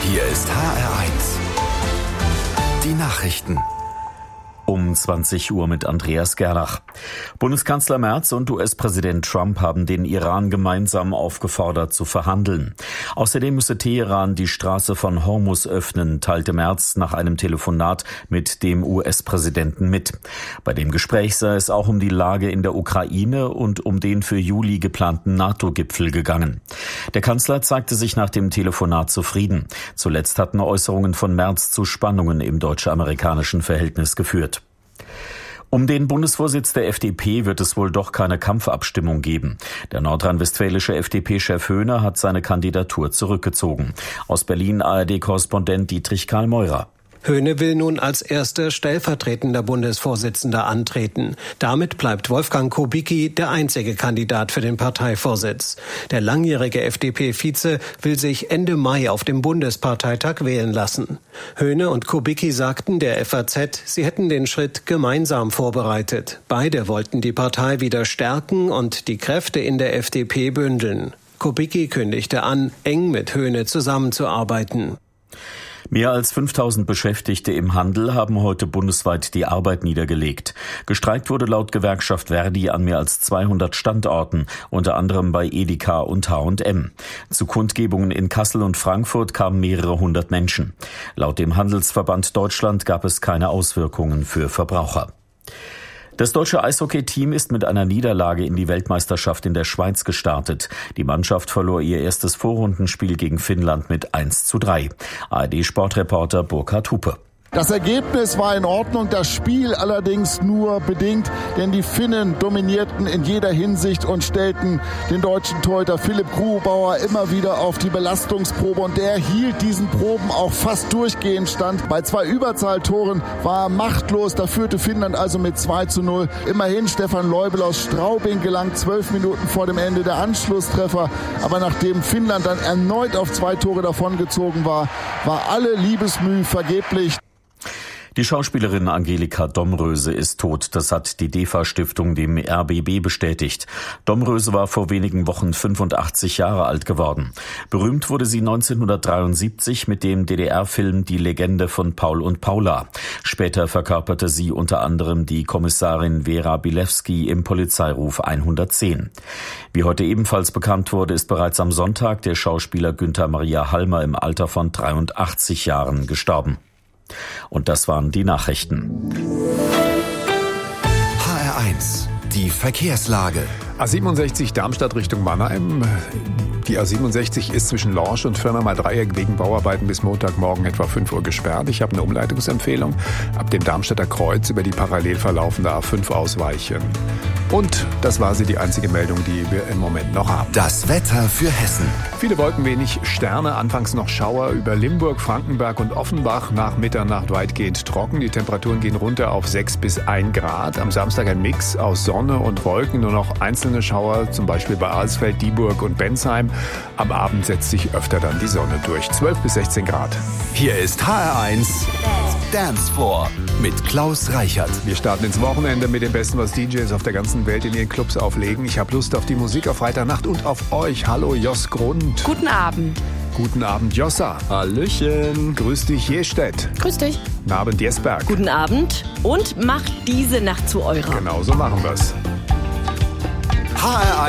Hier ist HR1. Die Nachrichten. Um 20 Uhr mit Andreas Gerlach. Bundeskanzler Merz und US-Präsident Trump haben den Iran gemeinsam aufgefordert zu verhandeln. Außerdem müsse Teheran die Straße von Hormuz öffnen, teilte Merz nach einem Telefonat mit dem US-Präsidenten mit. Bei dem Gespräch sei es auch um die Lage in der Ukraine und um den für Juli geplanten NATO-Gipfel gegangen. Der Kanzler zeigte sich nach dem Telefonat zufrieden. Zuletzt hatten Äußerungen von Merz zu Spannungen im deutsch-amerikanischen Verhältnis geführt. Um den Bundesvorsitz der FDP wird es wohl doch keine Kampfabstimmung geben. Der nordrhein-westfälische FDP-Chef Höhne hat seine Kandidatur zurückgezogen. Aus Berlin ARD-Korrespondent Dietrich Karl Meurer. Höhne will nun als erster stellvertretender Bundesvorsitzender antreten. Damit bleibt Wolfgang Kubicki der einzige Kandidat für den Parteivorsitz. Der langjährige FDP-Vize will sich Ende Mai auf dem Bundesparteitag wählen lassen. Höhne und Kubicki sagten der FAZ, sie hätten den Schritt gemeinsam vorbereitet. Beide wollten die Partei wieder stärken und die Kräfte in der FDP bündeln. Kubicki kündigte an, eng mit Höhne zusammenzuarbeiten. Mehr als 5000 Beschäftigte im Handel haben heute bundesweit die Arbeit niedergelegt. Gestreikt wurde laut Gewerkschaft Verdi an mehr als 200 Standorten, unter anderem bei Edeka und H&M. Zu Kundgebungen in Kassel und Frankfurt kamen mehrere hundert Menschen. Laut dem Handelsverband Deutschland gab es keine Auswirkungen für Verbraucher. Das deutsche Eishockey-Team ist mit einer Niederlage in die Weltmeisterschaft in der Schweiz gestartet. Die Mannschaft verlor ihr erstes Vorrundenspiel gegen Finnland mit 1:3. ARD-Sportreporter Burkhard Hupe. Das Ergebnis war in Ordnung, das Spiel allerdings nur bedingt, denn die Finnen dominierten in jeder Hinsicht und stellten den deutschen Torhüter Philipp Grubauer immer wieder auf die Belastungsprobe und der hielt diesen Proben auch fast durchgehend stand. Bei 2 Überzahltoren war er machtlos, da führte Finnland also mit 2:0. Immerhin Stefan Leubel aus Straubing gelang 12 Minuten vor dem Ende der Anschlusstreffer, aber nachdem Finnland dann erneut auf 2 Tore davongezogen war, war alle Liebesmüh vergeblich. Die Schauspielerin Angelika Domröse ist tot. Das hat die DEFA-Stiftung dem RBB bestätigt. Domröse war vor wenigen Wochen 85 Jahre alt geworden. Berühmt wurde sie 1973 mit dem DDR-Film Die Legende von Paul und Paula. Später verkörperte sie unter anderem die Kommissarin Vera Bilewski im Polizeiruf 110. Wie heute ebenfalls bekannt wurde, ist bereits am Sonntag der Schauspieler Günther Maria Halmer im Alter von 83 Jahren gestorben. Und das waren die Nachrichten. HR1, die Verkehrslage. A67 Darmstadt Richtung Mannheim. Die A67 ist zwischen Lorsch und Firma-Dreieck wegen Bauarbeiten bis Montagmorgen etwa 5 Uhr gesperrt. Ich habe eine Umleitungsempfehlung. Ab dem Darmstadter Kreuz über die parallel verlaufende A5 ausweichen. Und das war die einzige Meldung, die wir im Moment noch haben. Das Wetter für Hessen. Viele Wolken, wenig Sterne, anfangs noch Schauer über Limburg, Frankenberg und Offenbach. Nach Mitternacht weitgehend trocken. Die Temperaturen gehen runter auf 6 bis 1 Grad. Am Samstag ein Mix aus Sonne und Wolken. Nur noch einzelne Schauer, zum Beispiel bei Alsfeld, Dieburg und Bensheim. Am Abend setzt sich öfter dann die Sonne durch. 12 bis 16 Grad. Hier ist HR1 Dance Floor mit Klaus Reichert. Wir starten ins Wochenende mit dem Besten, was DJs auf der ganzen Welt in ihren Clubs auflegen. Ich habe Lust auf die Musik auf Freitagnacht und auf euch. Hallo Jos Grund. Guten Abend. Guten Abend Jossa. Hallöchen. Grüß dich Jestedt. Grüß dich. Guten Abend Jesberg. Guten Abend und macht diese Nacht zu eurer. Genau so machen wir's. HR1